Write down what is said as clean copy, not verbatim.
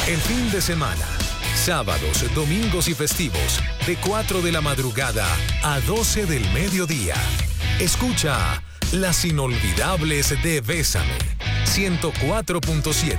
El fin de semana, sábados, domingos y festivos, de 4 de la madrugada a 12 del mediodía. Escucha Las Inolvidables de Bésame, 104.7.